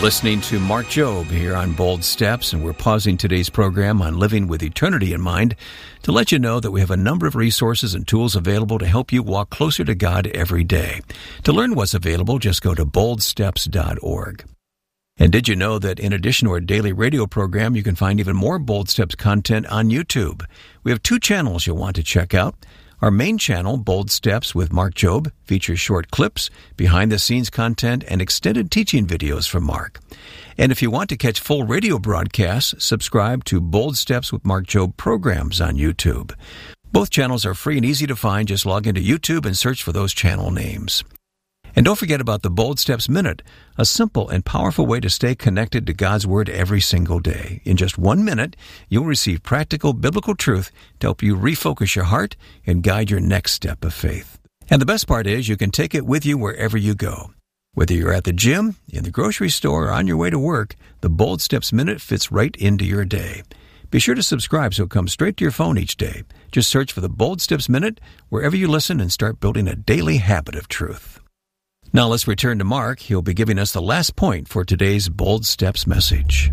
Listening to Mark Jobe here on Bold Steps, and we're pausing today's program on living with eternity in mind to let you know that we have a number of resources and tools available to help you walk closer to God every day. To learn what's available, just go to boldsteps.org. And did you know that in addition to our daily radio program, you can find even more Bold Steps content on YouTube? We have 2 channels you'll want to check out. Our main channel, Bold Steps with Mark Jobe, features short clips, behind-the-scenes content, and extended teaching videos from Mark. And if you want to catch full radio broadcasts, subscribe to Bold Steps with Mark Jobe programs on YouTube. Both channels are free and easy to find. Just log into YouTube and search for those channel names. And don't forget about the Bold Steps Minute, a simple and powerful way to stay connected to God's Word every single day. In just 1 minute, you'll receive practical biblical truth to help you refocus your heart and guide your next step of faith. And the best part is you can take it with you wherever you go. Whether you're at the gym, in the grocery store, or on your way to work, the Bold Steps Minute fits right into your day. Be sure to subscribe so it comes straight to your phone each day. Just search for the Bold Steps Minute wherever you listen and start building a daily habit of truth. Now let's return to Mark. He'll be giving us the last point for today's Bold Steps message.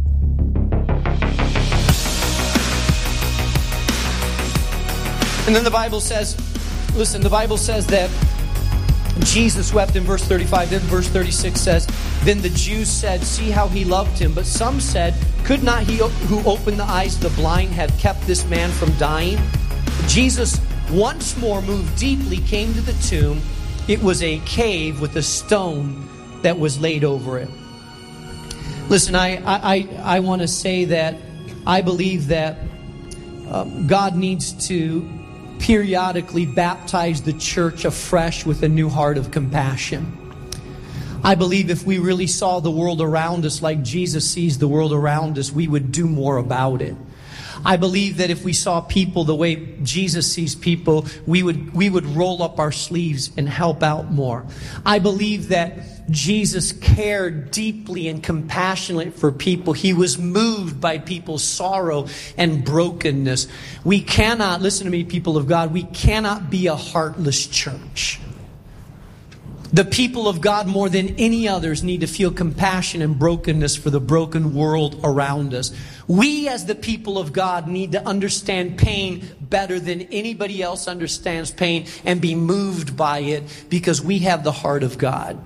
And then the Bible says that Jesus wept in verse 35. Then verse 36 says, then the Jews said, see how he loved him. But some said, could not he who opened the eyes of the blind have kept this man from dying? Jesus, once more moved deeply, came to the tomb. It was a cave with a stone that was laid over it. Listen, I want to say that I believe that God needs to periodically baptize the church afresh with a new heart of compassion. I believe if we really saw the world around us like Jesus sees the world around us, we would do more about it. I believe that if we saw people the way Jesus sees people, we would roll up our sleeves and help out more. I believe that Jesus cared deeply and compassionately for people. He was moved by people's sorrow and brokenness. We cannot, listen to me, people of God, we cannot be a heartless church. The people of God, more than any others, need to feel compassion and brokenness for the broken world around us. We, as the people of God, need to understand pain better than anybody else understands pain and be moved by it because we have the heart of God.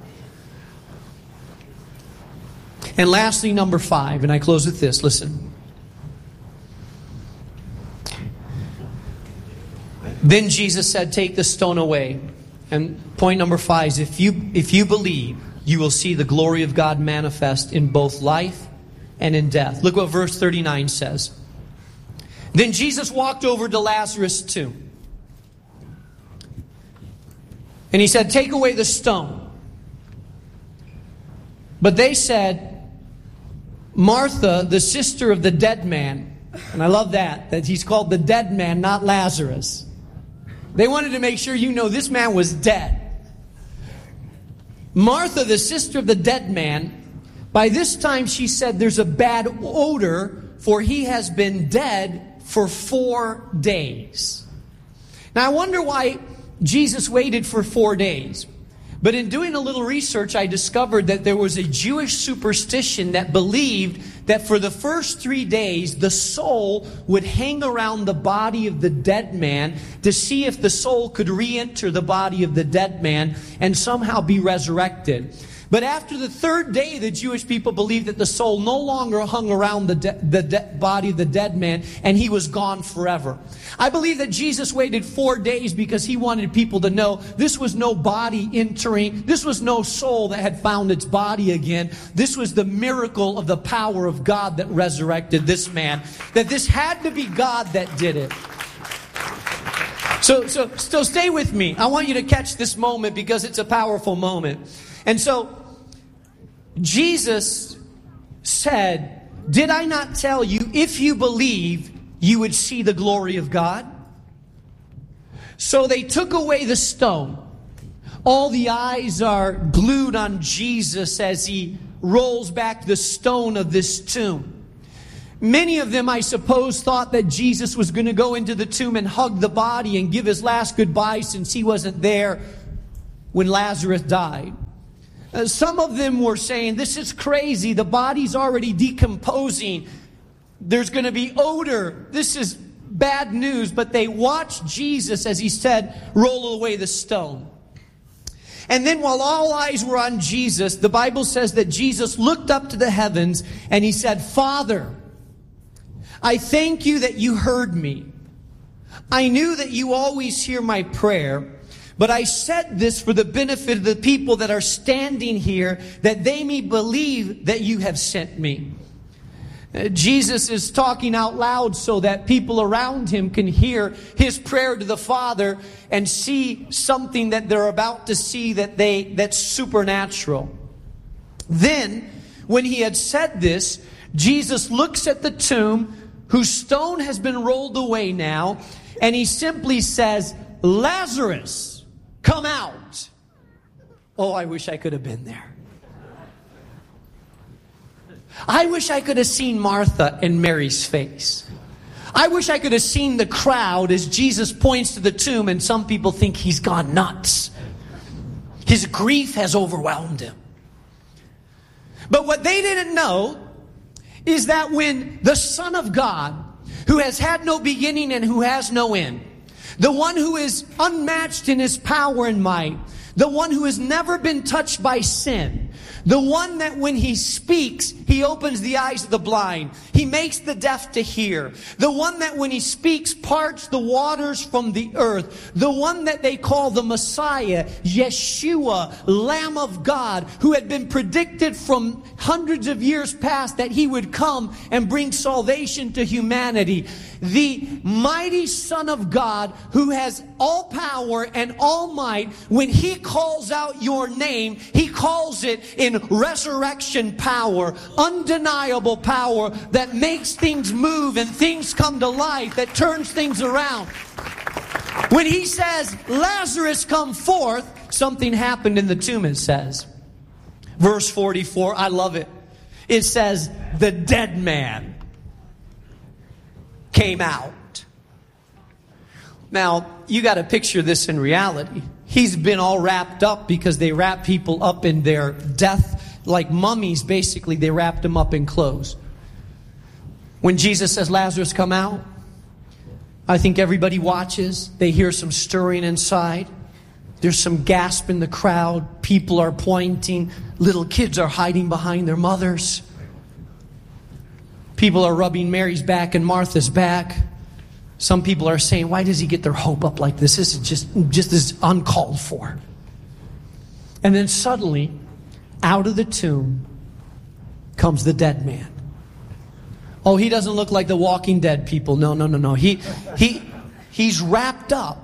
And lastly, number 5, and I close with this. Listen. Then Jesus said, take the stone away. And point number 5 is if you believe, you will see the glory of God manifest in both life and in death. Look what verse 39 says. Then Jesus walked over to Lazarus' tomb. And he said, take away the stone. But they said, Martha, the sister of the dead man. And I love that he's called the dead man, not Lazarus. They wanted to make sure you know this man was dead. Martha, the sister of the dead man, by this time she said there's a bad odor, for he has been dead for 4 days. Now I wonder why Jesus waited for 4 days. But in doing a little research, I discovered that there was a Jewish superstition that believed that for the first 3 days, the soul would hang around the body of the dead man to see if the soul could re-enter the body of the dead man and somehow be resurrected. But after the 3rd day, the Jewish people believed that the soul no longer hung around the body of the dead man, and he was gone forever. I believe that Jesus waited 4 days because he wanted people to know this was no body entering, this was no soul that had found its body again. This was the miracle of the power of God that resurrected this man. That this had to be God that did it. So stay with me. I want you to catch this moment because it's a powerful moment. And so Jesus said, did I not tell you, if you believe, you would see the glory of God? So they took away the stone. All the eyes are glued on Jesus as he rolls back the stone of this tomb. Many of them, I suppose, thought that Jesus was going to go into the tomb and hug the body and give his last goodbye since he wasn't there when Lazarus died. Some of them were saying, this is crazy. The body's already decomposing. There's going to be odor. This is bad news. But they watched Jesus, as he said, roll away the stone. And then while all eyes were on Jesus, the Bible says that Jesus looked up to the heavens and he said, Father, I thank you that you heard me. I knew that you always hear my prayer, but I said this for the benefit of the people that are standing here, that they may believe that you have sent me. Jesus is talking out loud so that people around him can hear his prayer to the Father and see something that they're about to see that's supernatural. Then, when he had said this, Jesus looks at the tomb, whose stone has been rolled away now, and he simply says, Lazarus, come out. Oh, I wish I could have been there. I wish I could have seen Martha and Mary's face. I wish I could have seen the crowd as Jesus points to the tomb, and some people think he's gone nuts. His grief has overwhelmed him. But what they didn't know is that when the Son of God, who has had no beginning and who has no end, the one who is unmatched in his power and might, the one who has never been touched by sin, the one that when he speaks, he opens the eyes of the blind. He makes the deaf to hear. The one that when he speaks, parts the waters from the earth. The one that they call the Messiah, Yeshua, Lamb of God, who had been predicted from hundreds of years past that he would come and bring salvation to humanity. The mighty Son of God, who has all power and all might, when he calls out your name, he calls it in resurrection power, undeniable power that makes things move and things come to life, that turns things around. When he says, Lazarus, come forth, something happened in the tomb, it says. Verse 44, I love it. It says, the dead man came out. Now, you got to picture this in reality. He's been all wrapped up because they wrap people up in their death, like mummies, basically. They wrapped them up in clothes. When Jesus says, Lazarus, come out, I think everybody watches. They hear some stirring inside. There's some gasp in the crowd. People are pointing. Little kids are hiding behind their mothers. People are rubbing Mary's back and Martha's back. Some people are saying, why does he get their hope up like this? This is just this uncalled for. And then suddenly, out of the tomb comes the dead man. Oh, he doesn't look like the Walking Dead people. No. He's wrapped up.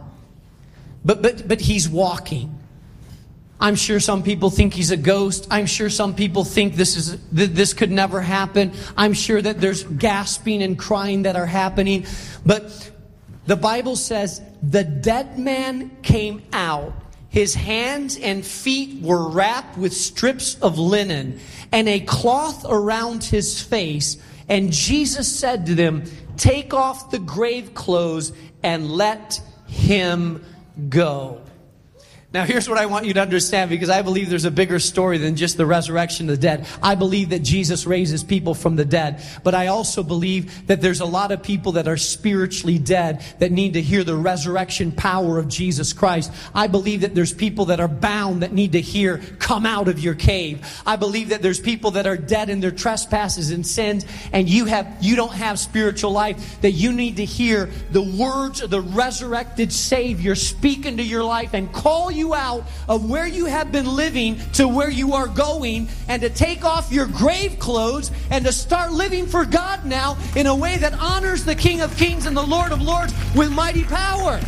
But he's walking. I'm sure some people think he's a ghost. I'm sure some people think this could never happen. I'm sure that there's gasping and crying that are happening. But the Bible says the dead man came out. His hands and feet were wrapped with strips of linen and a cloth around his face. And Jesus said to them, take off the grave clothes and let him go. Now here's what I want you to understand, because I believe there's a bigger story than just the resurrection of the dead. I believe that Jesus raises people from the dead. But I also believe that there's a lot of people that are spiritually dead that need to hear the resurrection power of Jesus Christ. I believe that there's people that are bound that need to hear, come out of your cave. I believe that there's people that are dead in their trespasses and sins, and you don't have spiritual life, that you need to hear the words of the resurrected Savior speak into your life and call you out of where you have been living to where you are going, and to take off your grave clothes and to start living for God now in a way that honors the King of Kings and the Lord of Lords with mighty power.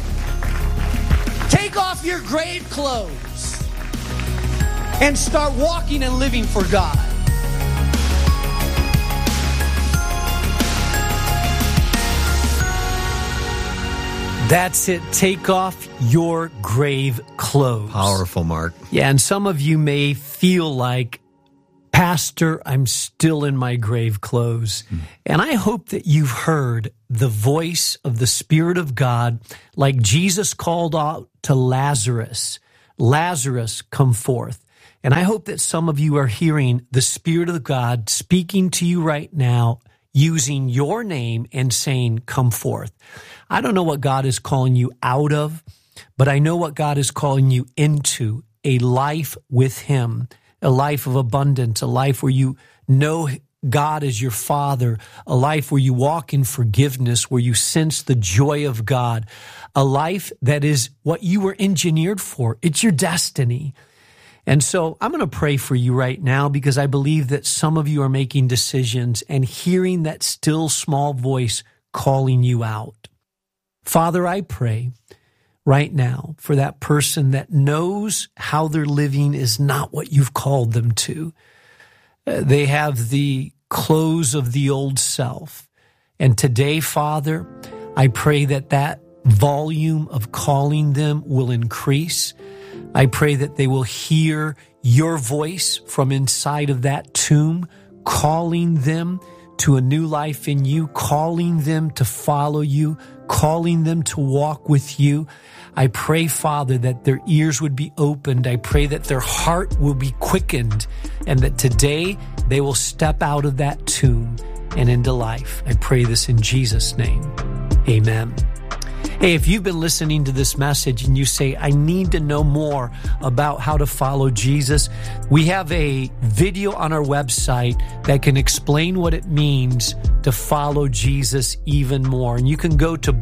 Take off your grave clothes and start walking and living for God. That's it. Take off your grave clothes. Powerful, Mark. Yeah, and some of you may feel like, Pastor, I'm still in my grave clothes. And I hope that you've heard the voice of the Spirit of God, like Jesus called out to Lazarus. Lazarus, come forth. And I hope that some of you are hearing the Spirit of God speaking to you right now, using your name and saying, come forth. I don't know what God is calling you out of, but I know what God is calling you into, a life with Him, a life of abundance, a life where you know God as your Father, a life where you walk in forgiveness, where you sense the joy of God, a life that is what you were engineered for. It's your destiny. And so I'm going to pray for you right now because I believe that some of you are making decisions and hearing that still small voice calling you out. Father, I pray right now for that person that knows how they're living is not what you've called them to. They have the clothes of the old self. And today, Father, I pray that that volume of calling them will increase. I pray that they will hear your voice from inside of that tomb, calling them to a new life in you, calling them to follow you, calling them to walk with you. I pray, Father, that their ears would be opened. I pray that their heart will be quickened and that today they will step out of that tomb and into life. I pray this in Jesus' name. Amen. Hey, if you've been listening to this message and you say, I need to know more about how to follow Jesus, we have a video on our website that can explain what it means to follow Jesus even more. And you can go to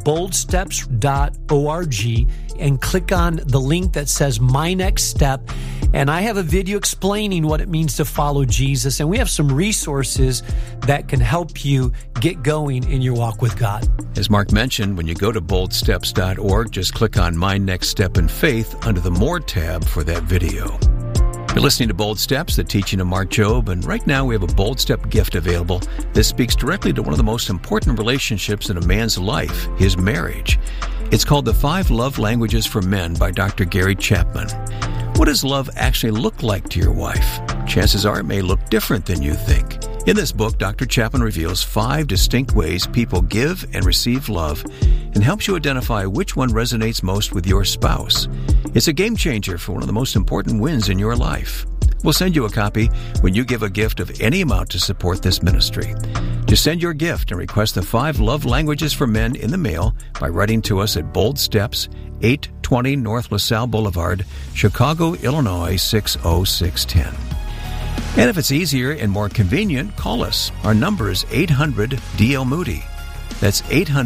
boldsteps.org and click on the link that says My Next Step. And I have a video explaining what it means to follow Jesus. And we have some resources that can help you get going in your walk with God. As Mark mentioned, when you go to boldsteps.org, just click on My Next Step in Faith under the More tab for that video. You're listening to Bold Steps, the teaching of Mark Jobe, and right now we have a Bold Step gift available. This speaks directly to one of the most important relationships in a man's life, his marriage. It's called The 5 Love Languages for Men by Dr. Gary Chapman. What does love actually look like to your wife? Chances are it may look different than you think. In this book, Dr. Chapman reveals 5 distinct ways people give and receive love and helps you identify which one resonates most with your spouse. It's a game changer for one of the most important wins in your life. We'll send you a copy when you give a gift of any amount to support this ministry. Just send your gift and request the 5 Love Languages for Men in the mail by writing to us at Bold Steps, 820 North LaSalle Boulevard, Chicago, Illinois, 60610. And if it's easier and more convenient, call us. Our number is 800-DL Moody. That's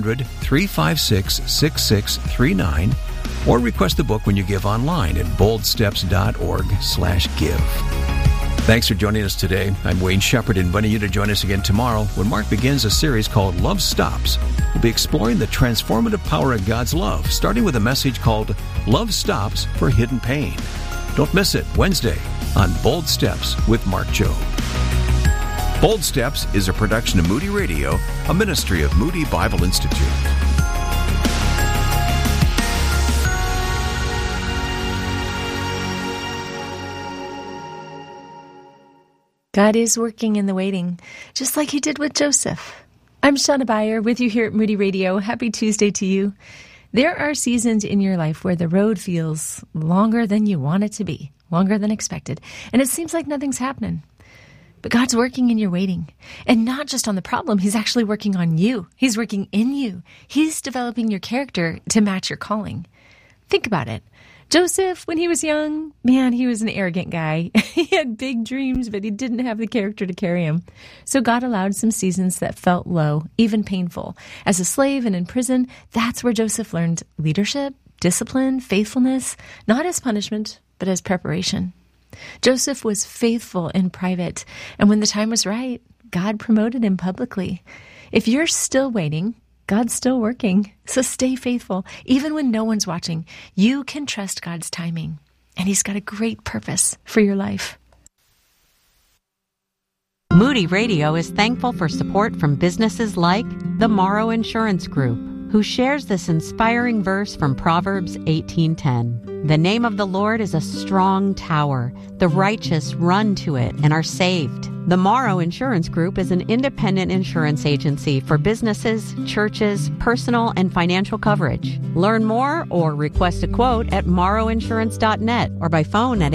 800-356-6639. Or request the book when you give online at boldsteps.org/give. Thanks for joining us today. I'm Wayne Shepherd, inviting you to join us again tomorrow when Mark begins a series called Love Stops. We'll be exploring the transformative power of God's love, starting with a message called Love Stops for Hidden Pain. Don't miss it, Wednesday on Bold Steps with Mark Jobe. Bold Steps is a production of Moody Radio, a ministry of Moody Bible Institute. God is working in the waiting, just like He did with Joseph. I'm Shauna Beyer with you here at Moody Radio. Happy Tuesday to you. There are seasons in your life where the road feels longer than you want it to be, longer than expected, and it seems like nothing's happening. But God's working in your waiting, and not just on the problem. He's actually working on you. He's working in you. He's developing your character to match your calling. Think about it. Joseph, when he was young, man, he was an arrogant guy. He had big dreams, but he didn't have the character to carry him. So God allowed some seasons that felt low, even painful. As a slave and in prison, that's where Joseph learned leadership, discipline, faithfulness, not as punishment, but as preparation. Joseph was faithful in private, and when the time was right, God promoted him publicly. If you're still waiting, God's still working, so stay faithful. Even when no one's watching, you can trust God's timing, and He's got a great purpose for your life. Moody Radio is thankful for support from businesses like the Morrow Insurance Group, who shares this inspiring verse from Proverbs 18:10. The name of the Lord is a strong tower. The righteous run to it and are saved. The Morrow Insurance Group is an independent insurance agency for businesses, churches, personal, and financial coverage. Learn more or request a quote at morrowinsurance.net or by phone at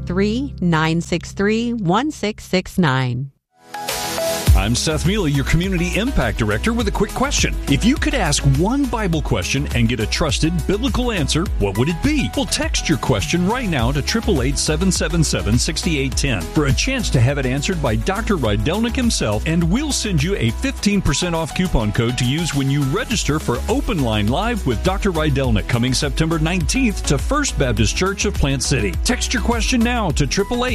813-963-1669. I'm Seth Mealy, your Community Impact Director, with a quick question. If you could ask one Bible question and get a trusted biblical answer, what would it be? Well, text your question right now to 888-777-6810 for a chance to have it answered by Dr. Rydelnik himself, and we'll send you a 15% off coupon code to use when you register for Open Line Live with Dr. Rydelnik coming September 19th to First Baptist Church of Plant City. Text your question now to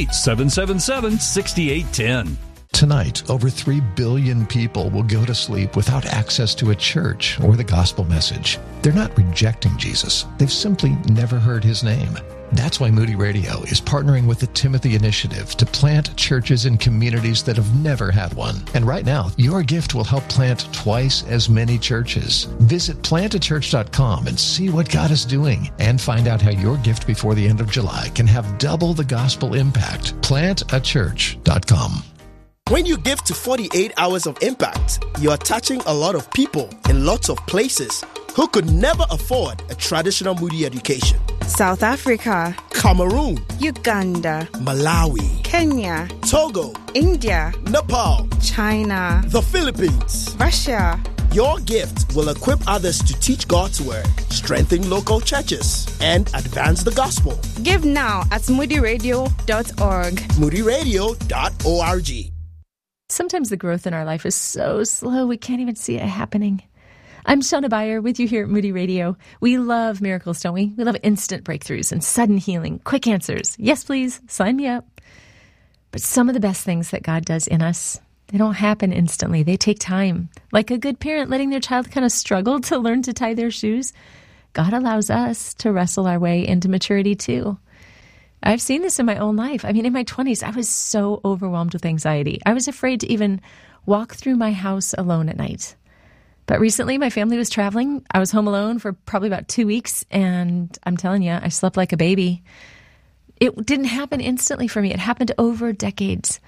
888-777-6810. Tonight, over 3 billion people will go to sleep without access to a church or the gospel message. They're not rejecting Jesus. They've simply never heard his name. That's why Moody Radio is partnering with the Timothy Initiative to plant churches in communities that have never had one. And right now, your gift will help plant twice as many churches. Visit plantachurch.com and see what God is doing, and find out how your gift before the end of July can have double the gospel impact. Plantachurch.com. When you give to 48 Hours of Impact, you are touching a lot of people in lots of places who could never afford a traditional Moody education. South Africa, Cameroon, Uganda, Malawi, Kenya, Togo, India, Nepal, China, the Philippines, Russia. Your gift will equip others to teach God's word, strengthen local churches, and advance the gospel. Give now at moodyradio.org. moodyradio.org. Sometimes the growth in our life is so slow we can't even see it happening. I'm Shauna Beyer with you here at Moody Radio. We love miracles, don't we? We love instant breakthroughs and sudden healing, quick answers. Yes, please, sign me up. But some of the best things that God does in us, they don't happen instantly. They take time. Like a good parent letting their child kind of struggle to learn to tie their shoes, God allows us to wrestle our way into maturity too. I've seen this in my own life. I mean, in my 20s, I was so overwhelmed with anxiety. I was afraid to even walk through my house alone at night. But recently, my family was traveling. I was home alone for probably about 2 weeks, and I'm telling you, I slept like a baby. It didn't happen instantly for me. It happened over decades.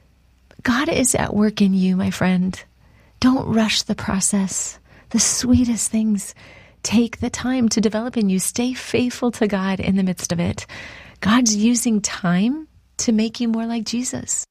God is at work in you, my friend. Don't rush the process. The sweetest things take the time to develop in you. Stay faithful to God in the midst of it. God's using time to make you more like Jesus.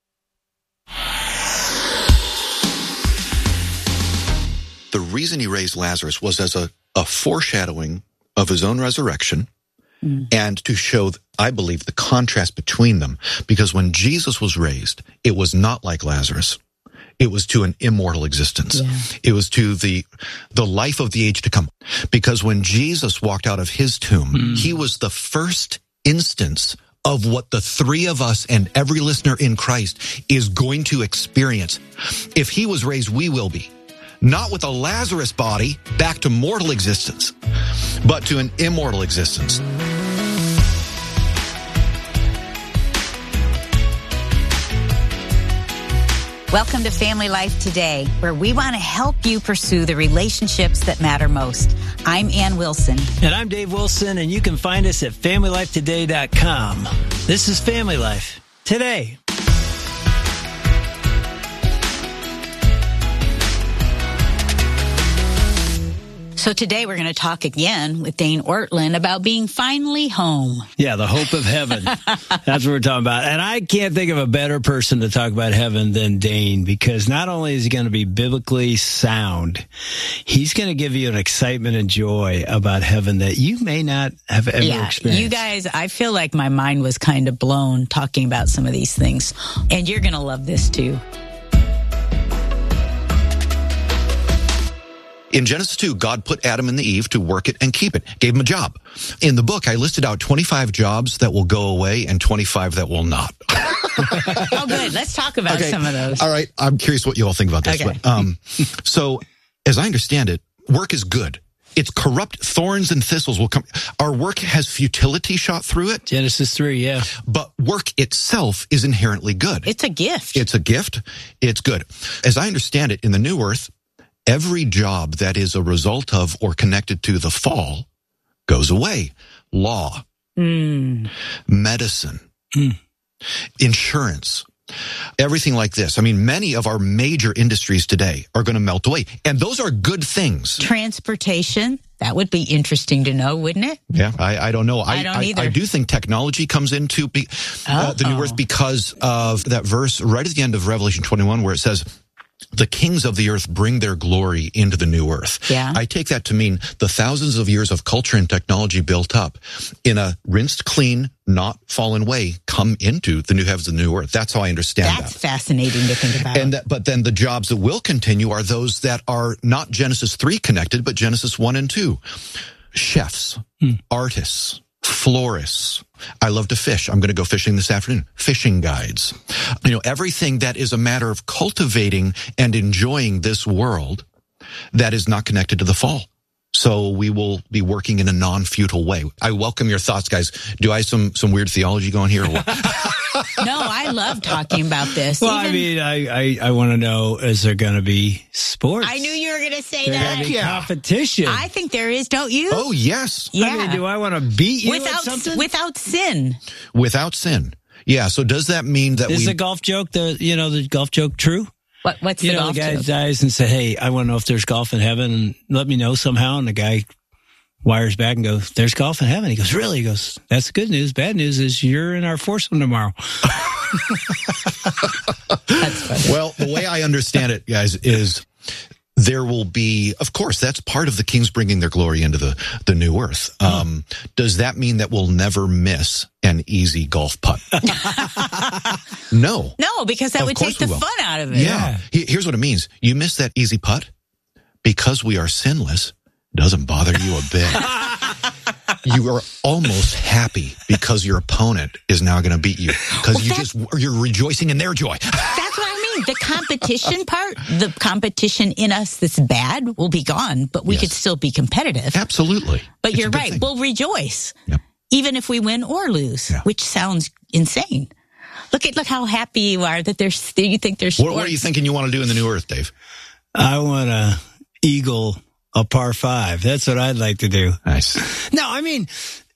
The reason he raised Lazarus was as a foreshadowing of his own resurrection, and to show, I believe, the contrast between them. Because when Jesus was raised, it was not like Lazarus. It was to an immortal existence. Yeah. It was to the life of the age to come. Because when Jesus walked out of his tomb, he was the first instance of what the three of us and every listener in Christ is going to experience. If he was raised, we will be. Not with a Lazarus body back to mortal existence, but to an immortal existence. Welcome to Family Life Today, where we want to help you pursue the relationships that matter most. I'm Ann Wilson. And I'm Dave Wilson, and you can find us at FamilyLifeToday.com. This is Family Life Today. So today we're going to talk again with Dane Ortlund about being finally home. Yeah, the hope of heaven. That's what we're talking about. And I can't think of a better person to talk about heaven than Dane, because not only is he going to be biblically sound, he's going to give you an excitement and joy about heaven that you may not have ever experienced. You guys, I feel like my mind was kind of blown talking about some of these things. And you're going to love this too. In Genesis 2, God put Adam and Eve to work it and keep it, gave them a job. In the book, I listed out 25 jobs that will go away and 25 that will not. Oh, good. Let's talk about some of those. All right. I'm curious what you all think about this. Okay. But, so, as I understand it, work is good. It's corrupt. Thorns and thistles will come. Our work has futility shot through it. Genesis 3, yeah. But work itself is inherently good. It's a gift. It's a gift. It's good. As I understand it, in the new earth, every job that is a result of or connected to the fall goes away. Law, medicine, insurance. everything like this. I mean, many of our major industries today are going to melt away, and those are good things. Transportation, that would be interesting to know, wouldn't it? Yeah, I don't know. I don't either. I do think technology comes into the new earth because of that verse right at the end of Revelation 21 where it says, the kings of the earth bring their glory into the new earth. Yeah. I take that to mean the thousands of years of culture and technology built up in a rinsed, clean, not fallen way come into the new heavens and new earth. That's how I understand that. That's fascinating to think about. But then the jobs that will continue are those that are not Genesis 3 connected, but Genesis 1 and 2. Chefs, artists, florists. I love to fish. I'm going to go fishing this afternoon. Fishing guides. Everything that is a matter of cultivating and enjoying this world that is not connected to the fall. So we will be working in a non-futile way. I welcome your thoughts, guys. Do I have some weird theology going here or what? No, I love talking about this. Well, I want to know, is there going to be sports? I knew you were going to say There's that. going to be competition. I think there is, don't you? Oh, yes. Yeah. I mean, do I want to beat you at something? Without sin. Without sin. Yeah, so does that mean that Is the golf joke, the golf joke true? What's the golf the guy joke? dies and say, hey, I want to know if there's golf in heaven and let me know somehow. And the guy wires back and goes, there's golf in heaven. He goes, really? He goes, that's good news. Bad news is you're in our foursome tomorrow. That's funny. Well, the way I understand it, guys, is there will be, of course, that's part of the kings bringing their glory into the new earth. Does that mean that we'll never miss an easy golf putt? No. No, because that would take the fun out of it. Yeah. Here's what it means. You miss that easy putt because we are sinless. Doesn't bother you a bit. You are almost happy because your opponent is now going to beat you because you're rejoicing in their joy. That's what I mean. The competition part, the competition in us that's bad will be gone, but we could still be competitive. Absolutely. But you're right. We'll rejoice, even if we win or lose, which sounds insane. Look how happy you are that you think there's sports. What are you thinking you want to do in the new earth, Dave? I want to eagle a par 5. That's what I'd like to do. Nice. No, I mean,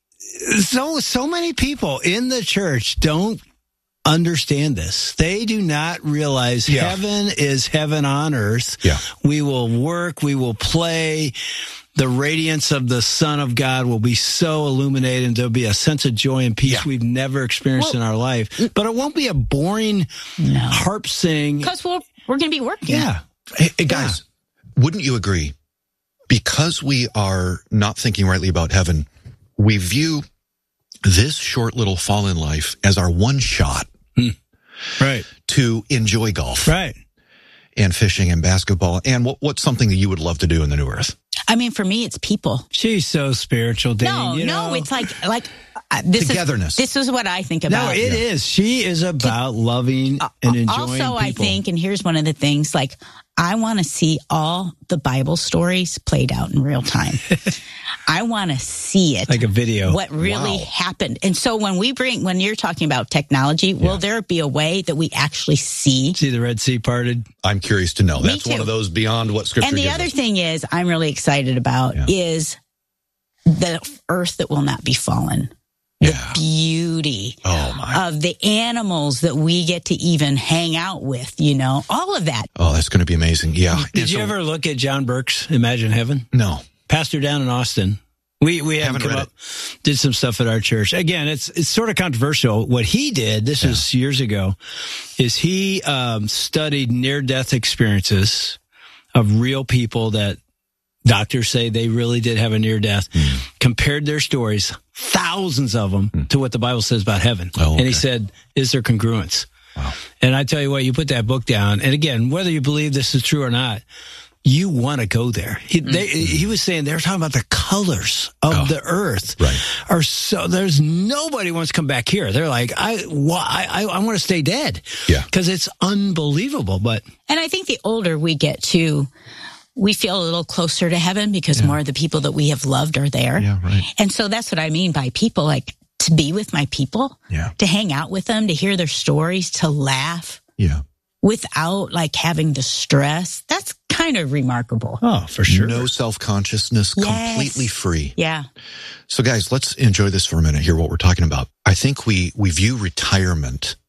so many people in the church don't understand this. They do not realize heaven is heaven on earth. Yeah. We will work. We will play. The radiance of the Son of God will be so illuminated, and there'll be a sense of joy and peace we've never experienced in our life. But it won't be a boring harp sing. Because we're going to be working. Yeah. Hey, guys, wouldn't you agree? Because we are not thinking rightly about heaven, we view this short little fallen life as our one shot to enjoy golf. Right. And fishing and basketball. And what's something that you would love to do in the new earth? I mean, for me, it's people. She's so spiritual, Dane. No, it's like this togetherness. This is what I think about. No, it is. She is about loving and enjoying also, people. I think, and here's one of the things, I want to see all the Bible stories played out in real time. I want to see it. Like a video. What really happened. And so when you're talking about technology, will there be a way that we actually see the Red Sea parted? I'm curious to know. That's one of those beyond what Scripture gives us. And the other thing is, I'm really excited about is the earth that will not be fallen. The beauty of the animals that we get to even hang out with, all of that. Oh, that's going to be amazing. Yeah. Did you ever look at John Burke's Imagine Heaven? No. Pastor down in Austin. We haven't come up, did some stuff at our church. Again, it's sort of controversial. What he did, this is years ago, is he studied near-death experiences of real people that doctors say they really did have a near death, compared their stories, thousands of them, to what the Bible says about heaven. Oh, okay. And he said, is there congruence? Wow. And I tell you what, you put that book down, and again, whether you believe this is true or not, you want to go there. He was saying, they were talking about the colors of the earth. Right. Are so, there's nobody wants to come back here. They're like, I want to stay dead. Yeah. Because it's unbelievable. And I think the older we get too, we feel a little closer to heaven because more of the people that we have loved are there. Yeah, right. And so that's what I mean by people, to be with my people, to hang out with them, to hear their stories, to laugh. Yeah. Without having the stress. That's kind of remarkable. Oh, for sure. No self-consciousness, completely free. Yeah. So guys, let's enjoy this for a minute, hear what we're talking about. I think we view retirement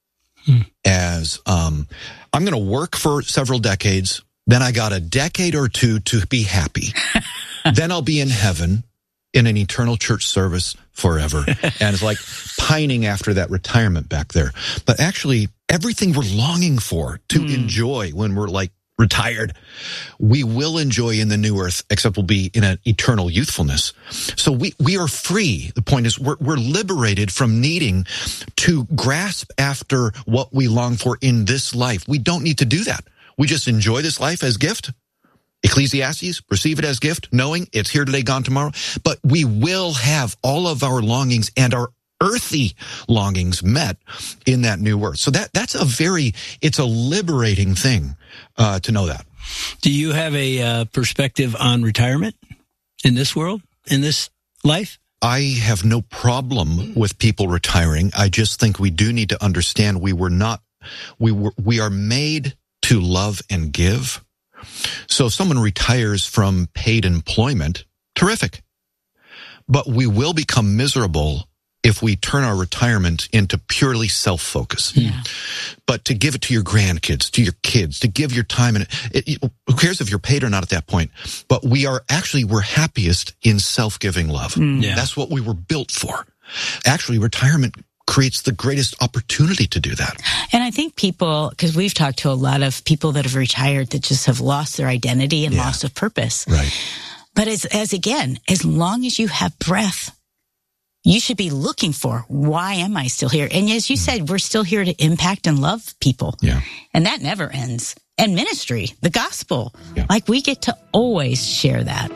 as I'm going to work for several decades. Then I got a decade or two to be happy. Then I'll be in heaven in an eternal church service forever. And it's like pining after that retirement back there. But actually, everything we're longing for to enjoy when we're like retired, we will enjoy in the new earth, except we'll be in an eternal youthfulness. So we are free. The point is we're liberated from needing to grasp after what we long for in this life. We don't need to do that. We just enjoy this life as gift. Ecclesiastes, receive it as gift, knowing it's here today, gone tomorrow. But we will have all of our longings and our earthly longings met in that new earth. So it's a liberating thing to know that. Do you have a perspective on retirement in this world, in this life? I have no problem with people retiring. I just think we do need to understand we are made to love and give. So if someone retires from paid employment, terrific. But we will become miserable if we turn our retirement into purely self-focus. Yeah. But to give it to your grandkids, to your kids, to give your time, and who cares if you're paid or not at that point? But we're happiest in self-giving love. Yeah. That's what we were built for. Actually, retirement creates the greatest opportunity to do that. And I think people, because we've talked to a lot of people that have retired that just have lost their identity and loss of purpose. Right. But as long as you have breath, you should be looking for, why am I still here? And as you said, we're still here to impact and love people. Yeah. And that never ends. And ministry, the gospel, like we get to always share that.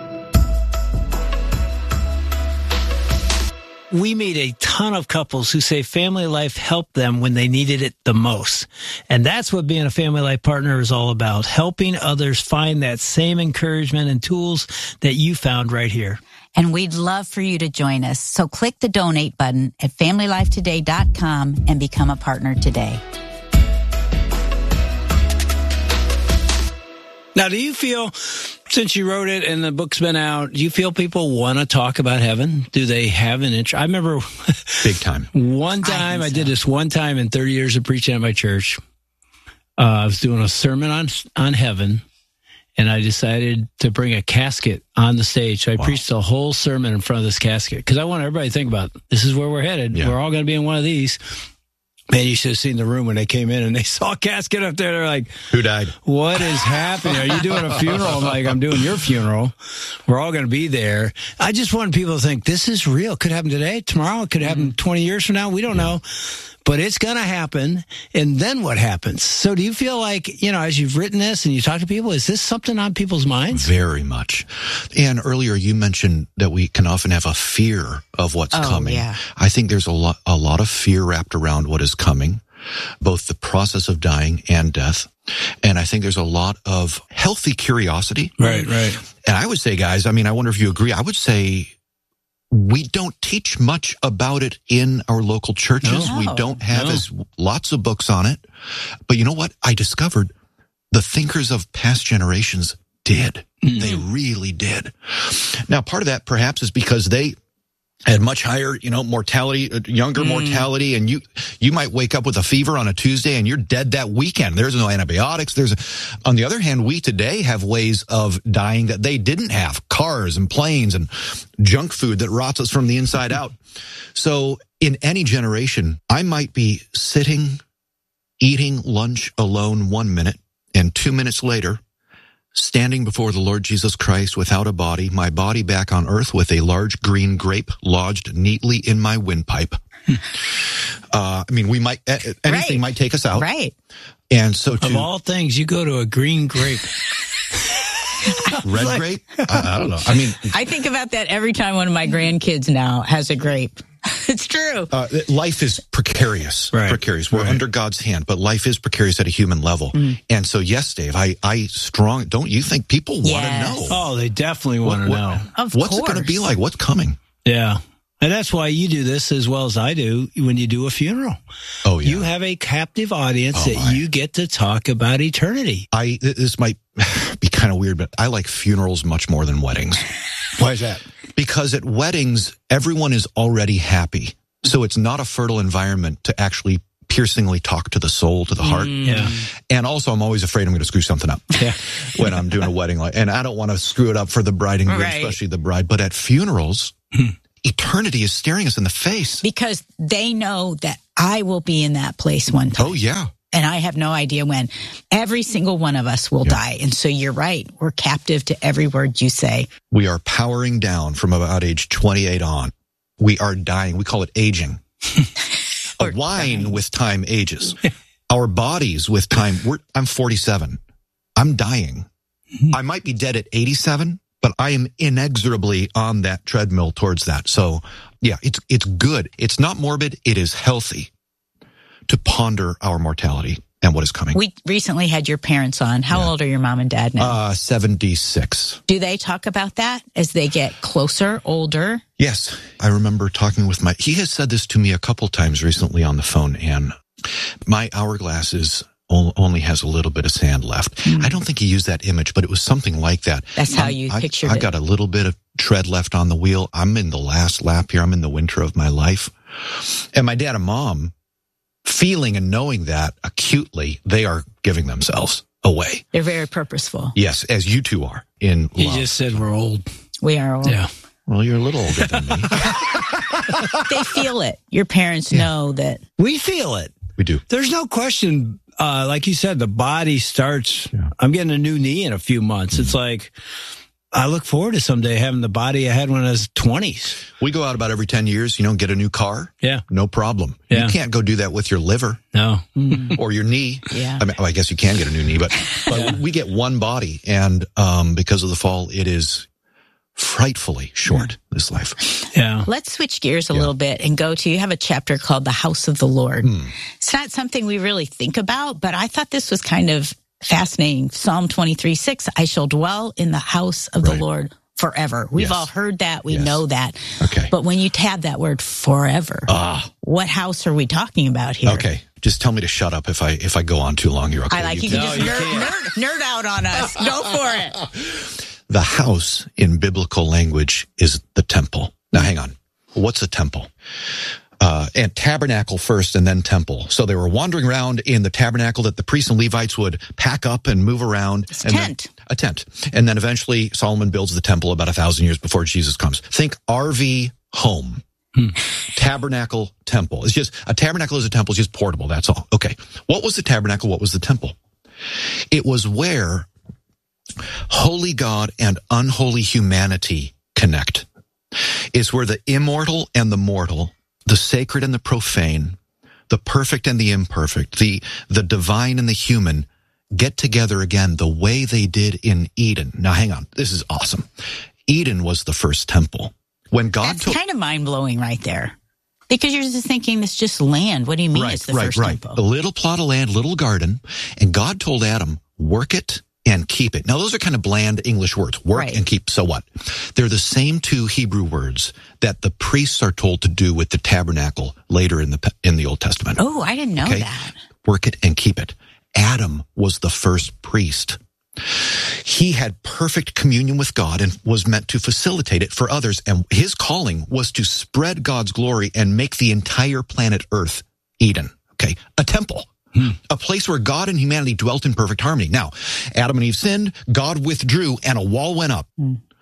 We meet a ton of couples who say family life helped them when they needed it the most. And that's what being a family life partner is all about, helping others find that same encouragement and tools that you found right here. And we'd love for you to join us. So click the donate button at FamilyLifeToday.com and become a partner today. Now, do you feel, since you wrote it and the book's been out, do you feel people want to talk about heaven? Do they have an interest? I remember big time. I did this one time in 30 years of preaching at my church. I was doing a sermon on heaven, and I decided to bring a casket on the stage. So I preached the whole sermon in front of this casket because I want everybody to think about, this is where we're headed. Yeah. We're all going to be in one of these. Man, you should have seen the room when they came in and they saw a casket up there. They're like, who died? What is happening? Are you doing a funeral? I'm like, I'm doing your funeral. We're all going to be there. I just want people to think this is real. Could happen today, tomorrow. It could happen 20 years from now. We don't know. But it's going to happen. And then what happens? So do you feel like, as you've written this and you talk to people, is this something on people's minds? Very much. And earlier you mentioned that we can often have a fear of what's coming. Yeah. I think there's a lot of fear wrapped around what is coming, both the process of dying and death. And I think there's a lot of healthy curiosity. Right. And I would say, guys, I wonder if you agree, I would say, we don't teach much about it in our local churches. No. We don't have lots of books on it. But you know what? I discovered the thinkers of past generations did. Mm-hmm. They really did. Now, part of that perhaps is because they had much higher, mortality, younger mortality, and you might wake up with a fever on a Tuesday and you're dead that weekend. There's no antibiotics. On the other hand, we today have ways of dying that they didn't have, cars and planes and junk food that rots us from the inside out. So in any generation, I might be sitting, eating lunch alone 1 minute, and 2 minutes later, standing before the Lord Jesus Christ without a body, my body back on earth with a large green grape lodged neatly in my windpipe. Anything might take us out. Right. And so of all things, you go to a green grape. Red grape? I don't know. I think about that every time one of my grandkids now has a grape. It's true. Life is precarious. Right. Precarious. We're under God's hand, but life is precarious at a human level. And so, yes, Dave, don't you think people want to know? Oh, they definitely want to know. Of What's course. it going to be like? What's coming? Yeah. And that's why you do this as well as I do when you do a funeral. Oh, yeah. You have a captive audience you get to talk about eternity. This might be kind of weird, but I like funerals much more than weddings. Why is that? Because at weddings, everyone is already happy. So it's not a fertile environment to actually piercingly talk to the soul, to the heart. Yeah. And also, I'm always afraid I'm going to screw something up when I'm doing a wedding. And I don't want to screw it up for the bride and groom, especially the bride. But at funerals, eternity is staring us in the face. Because they know that I will be in that place one time. Oh, yeah. And I have no idea when. Every single one of us will die. And so you're right. We're captive to every word you say. We are powering down from about age 28 on. We are dying. We call it aging. A wine with time ages. Our bodies with time. I'm 47. I'm dying. I might be dead at 87, but I am inexorably on that treadmill towards that. So, yeah, it's good. It's not morbid. It is healthy to ponder our mortality and what is coming. We recently had your parents on. How old are your mom and dad now? 76. Do they talk about that as they get closer, older? Yes. I remember talking with he has said this to me a couple times recently on the phone, Anne. My hourglass only has a little bit of sand left. I don't think he used that image, but it was something like that. That's how you pictured it. I got a little bit of tread left on the wheel. I'm in the last lap here. I'm in the winter of my life. And my dad and mom, feeling and knowing that acutely, they are giving themselves away. They're very purposeful. Yes, as you two are in love. He just said we're old. We are old. Yeah. Well, you're a little older than me. They feel it. Your parents know that. We feel it. We do. There's no question. Like you said, the body starts. I'm getting a new knee in a few months. It's like, I look forward to someday having the body I had when I was 20s. We go out about every 10 years, get a new car. Yeah. No problem. Yeah. You can't go do that with your liver. No. Or your knee. Yeah. I guess you can get a new knee, but we get one body. And because of the fall, it is frightfully short, this life. Yeah. Let's switch gears a little bit and you have a chapter called The House of the Lord. It's not something we really think about, but I thought this was kind of fascinating. Psalm 23:6, I shall dwell in the house of the Lord forever. We've all heard that. We know that. Okay. But when you tab that word forever, what house are we talking about here? Okay. Just tell me to shut up if I go on too long. You're okay. I like you can just nerd out on us. Go for it. The house in biblical language is the temple. Now, hang on. What's a temple? And tabernacle first and then temple. So they were wandering around in the tabernacle that the priests and Levites would pack up and move around. It's a tent. And then eventually Solomon builds the temple about 1,000 years before Jesus comes. Think RV home. Tabernacle, temple. It's just, a tabernacle is a temple. It's just portable. That's all. Okay. What was the tabernacle? What was the temple? It was where holy God and unholy humanity connect. It's where the immortal and the mortal, the sacred and the profane, the perfect and the imperfect, the divine and the human get together again the way they did in Eden. Now, hang on. This is awesome. Eden was the first temple. When God That's kind of mind-blowing right there. Because you're just thinking it's just land. What do you mean it's the first temple? A little plot of land, little garden. And God told Adam, work it and keep it. Now, those are kind of bland English words. Work and keep. So what? They're the same two Hebrew words that the priests are told to do with the tabernacle later in the Old Testament. Oh, I didn't know that. Work it and keep it. Adam was the first priest. He had perfect communion with God and was meant to facilitate it for others. And his calling was to spread God's glory and make the entire planet Earth Eden. Okay. A temple. A place where God and humanity dwelt in perfect harmony. Now, Adam and Eve sinned, God withdrew, and a wall went up.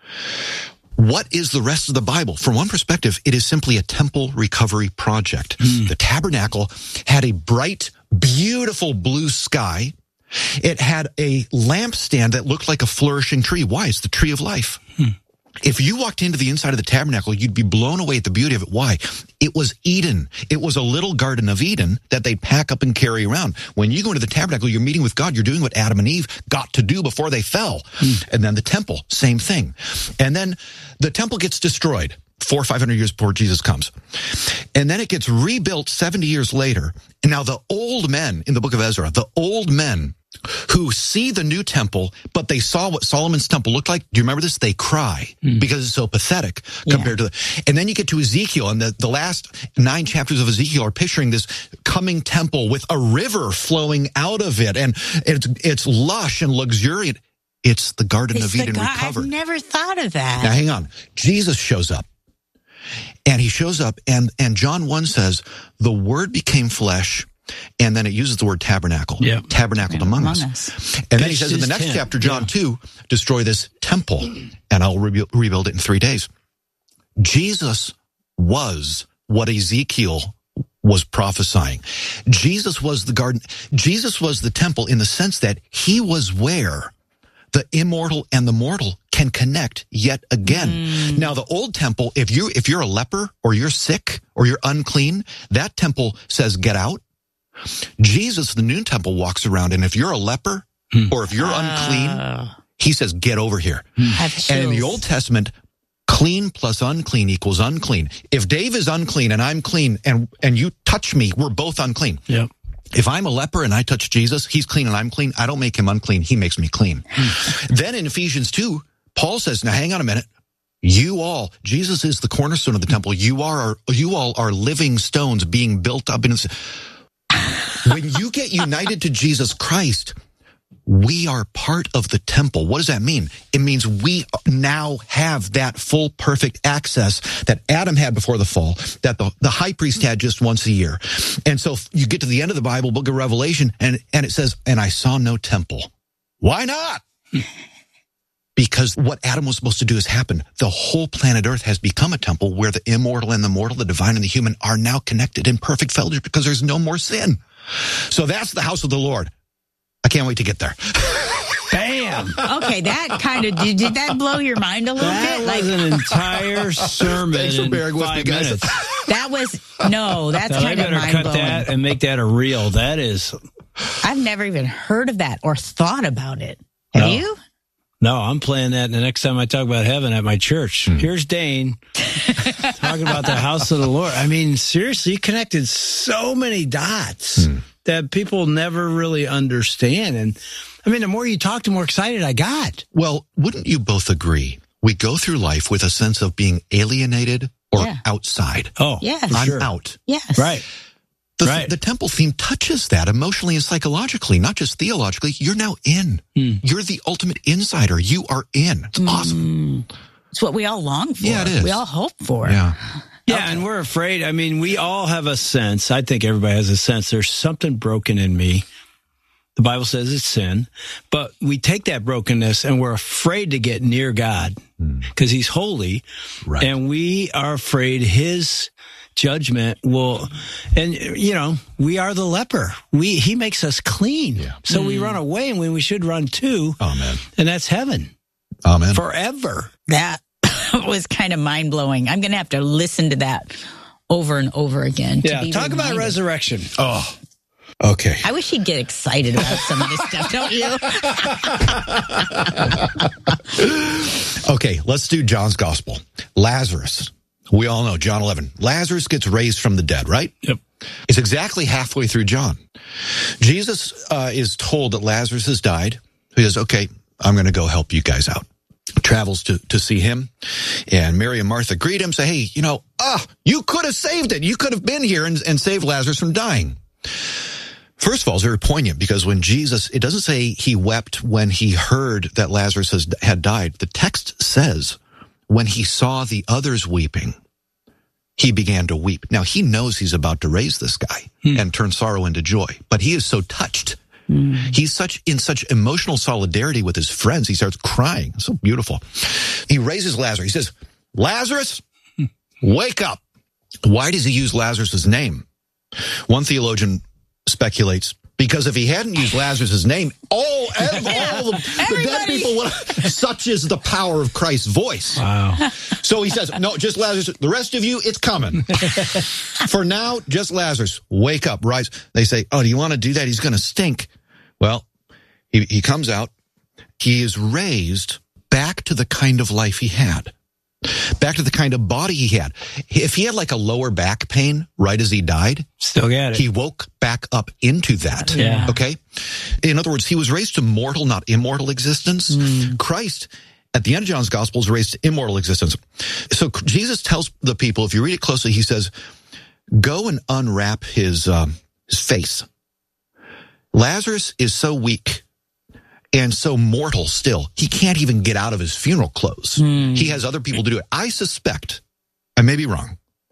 What is the rest of the Bible? From one perspective, it is simply a temple recovery project. The tabernacle had a bright, beautiful blue sky. It had a lampstand that looked like a flourishing tree. Why? It's the tree of life. If you walked into the inside of the tabernacle, you'd be blown away at the beauty of it. Why? It was Eden. It was a little garden of Eden that they'd pack up and carry around. When you go into the tabernacle, you're meeting with God. You're doing what Adam and Eve got to do before they fell. And then the temple, same thing. And then the temple gets destroyed 400 or 500 years before Jesus comes. And then it gets rebuilt 70 years later. And now the old men in the book of Ezra, the old men who see the new temple, but they saw what Solomon's temple looked like. Do you remember this? They cry because it's so pathetic compared to and then you get to Ezekiel, and the last 9 chapters of Ezekiel are picturing this coming temple with a river flowing out of it, and it's lush and luxuriant. It's the Garden of Eden recovered. I've never thought of that. Now, hang on. Jesus shows up. And he shows up, and John 1 says, the Word became flesh And then it uses the word tabernacle. Yeah. Tabernacled among us. And then he says in the next chapter, John 2, destroy this temple, and I'll rebuild it in 3 days. Jesus was what Ezekiel was prophesying. Jesus was the garden. Jesus was the temple in the sense that he was where the immortal and the mortal can connect yet again. Now, the old temple, if you're a leper or you're sick or you're unclean, that temple says get out. Jesus, the new temple, walks around, and if you're a leper or if you're unclean, he says get over here. And in the Old Testament, clean plus unclean equals unclean. If Dave is unclean and I'm clean and you touch me, we're both unclean. Yep. If I'm a leper and I touch Jesus, he's clean and I'm clean. I don't make him unclean. He makes me clean. Then in Ephesians 2, Paul says, now hang on a minute. Jesus is the cornerstone of the temple. You all are living stones being built up. When you get united to Jesus Christ, we are part of the temple. What does that mean? It means we now have that full, perfect access that Adam had before the fall, that the high priest had just once a year. And so you get to the end of the Bible, book of Revelation, and it says, and I saw no temple. Why not? Because what Adam was supposed to do has happened. The whole planet Earth has become a temple where the immortal and the mortal, the divine and the human are now connected in perfect fellowship because there's no more sin. So that's the house of the Lord. I can't wait to get there. Bam! Okay, that kind of, did that blow your mind a little bit? That was an entire sermon Thanks for bearing in with 5 me, guys. minutes. That's I kind of better mind cut blowing. that and make that a reel. That is... I've never even heard of that or thought about it. Have you? No, I'm playing that the next time I talk about heaven at my church. Here's Dane talking about the house of the Lord. I mean, seriously, he connected so many dots that people never really understand. And I mean, the more you talk, the more excited I got. Well, wouldn't you both agree? We go through life with a sense of being alienated or outside. Oh, yes. I'm out. Yes. Right. The temple theme touches that emotionally and psychologically, not just theologically. You're now in. You're the ultimate insider. You are in. It's awesome. It's what we all long for. Yeah, it is. We all hope for. Yeah. Yeah, and we're afraid. I mean, we all have a sense. I think everybody has a sense. There's something broken in me. The Bible says it's sin. But we take that brokenness and we're afraid to get near God because he's holy. Right. And we are afraid his judgment will, and you know, we are the leper. He makes us clean. Yeah. So we run away and when we should run to. Amen. And that's heaven. Amen. Forever. That was kind of mind blowing. I'm going to have to listen to that over and over again. Yeah. Talk about resurrection. Oh, okay. I wish he'd get excited about some of this stuff, don't you? Okay, let's do John's gospel. Lazarus. We all know John 11. Lazarus gets raised from the dead, right? Yep. It's exactly halfway through John. Jesus is told that Lazarus has died. He says, okay, I'm going to go help you guys out. Travels to see him. And Mary and Martha greet him, say, hey, you could have saved it. You could have been here and saved Lazarus from dying. First of all, it's very poignant because when Jesus, it doesn't say he wept when he heard that Lazarus had died. The text says when he saw the others weeping, he began to weep. Now, he knows he's about to raise this guy and turn sorrow into joy, but he is so touched. He's in such emotional solidarity with his friends. He starts crying. So beautiful. He raises Lazarus. He says, Lazarus, wake up. Why does he use Lazarus' name? One theologian speculates because if he hadn't used Lazarus' name, all the dead people would have, such is the power of Christ's voice. Wow. So he says, no, just Lazarus. The rest of you, it's coming. For now, just Lazarus. Wake up, rise. They say, oh, do you want to do that? He's going to stink. Well, he comes out. He is raised back to the kind of life he had. Back to the kind of body he had. If he had like a lower back pain right as he died, still got it. He woke back up into that. Yeah. Okay? In other words, he was raised to mortal, not immortal existence. Christ, at the end of John's gospel, is raised to immortal existence. So Jesus tells the people, if you read it closely, he says, go and unwrap his face. Lazarus is so weak and so mortal still, he can't even get out of his funeral clothes. He has other people to do it. I suspect, I may be wrong,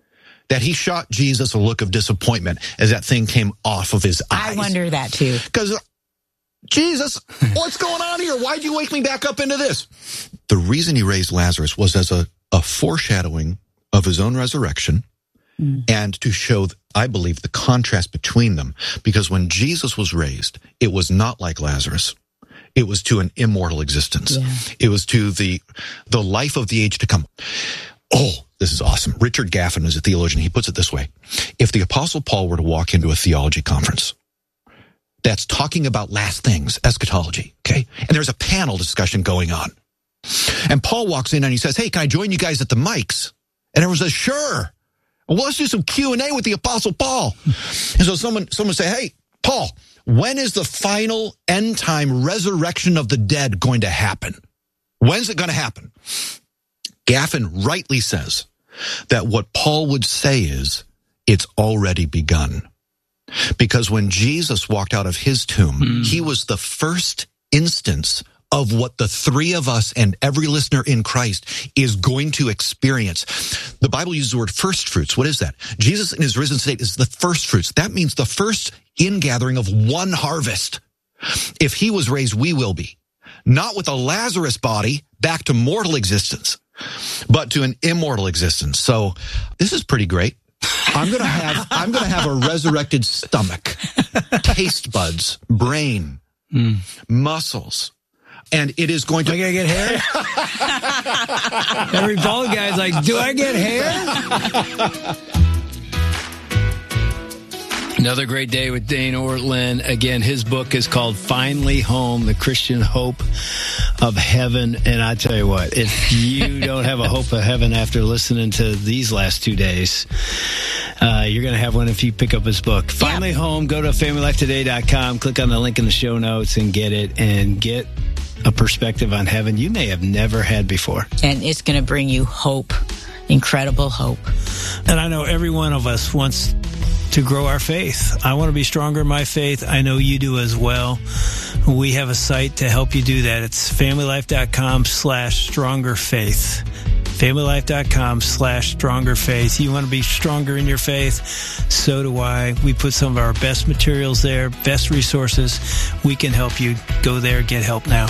that he shot Jesus a look of disappointment as that thing came off of his eyes. I wonder that too. Because, Jesus, what's going on here? Why'd you wake me back up into this? The reason he raised Lazarus was as a foreshadowing of his own resurrection and to show, I believe, the contrast between them. Because when Jesus was raised, it was not like Lazarus. It was to an immortal existence. Yeah. It was to the life of the age to come. Oh, this is awesome. Richard Gaffin is a theologian. He puts it this way. If the Apostle Paul were to walk into a theology conference that's talking about last things, eschatology, okay, and there's a panel discussion going on, and Paul walks in and he says, hey, can I join you guys at the mics? And everyone says, sure. Well, let's do some Q&A with the Apostle Paul. And so someone say, hey, Paul, when is the final end time resurrection of the dead going to happen? When's it going to happen? Gaffin rightly says that what Paul would say is, it's already begun. Because when Jesus walked out of his tomb, he was the first instance of what the three of us and every listener in Christ is going to experience. The Bible uses the word first fruits. What is that? Jesus in his risen state is the first fruits. That means the first ingathering of one harvest. If he was raised, we will be. Not with a Lazarus body back to mortal existence, but to an immortal existence. So this is pretty great. I'm going to have a resurrected stomach, taste buds, brain, muscles. And it is going to... Do I get hair? Every bald guy's like, do I get hair? Another great day with Dane Ortlund. Again, his book is called Finally Home, The Christian Hope of Heaven. And I tell you what, if you don't have a hope of heaven after listening to these last 2 days, you're going to have one if you pick up his book. Finally Home, go to familylifetoday.com, click on the link in the show notes and get it, and get a perspective on heaven you may have never had before. And it's going to bring you hope, incredible hope. And I know every one of us wants to grow our faith. I want to be stronger in my faith. I know you do as well. We have a site to help you do that. It's familylife.com/strongerfaith. familylife.com/strongerfaith. You want to be stronger in your faith? So do I. We put some of our best materials there, best resources. We can help you. Go there, get help now.